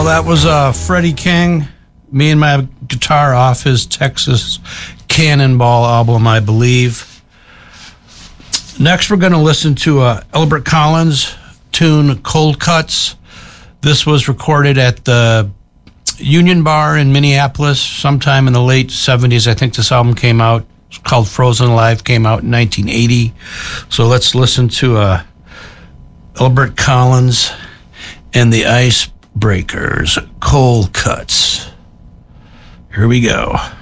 That was Freddie King, Me and My Guitar, off his Texas Cannonball album, I believe. Next, we're going to listen to Albert Collins' tune Cold Cuts. This was recorded at the Union Bar in Minneapolis sometime in the late 70s. I think this album came out. It's called Frozen Alive, came out in 1980. So let's listen to Albert Collins and the Icebreakers, Cold Cuts. Here we go.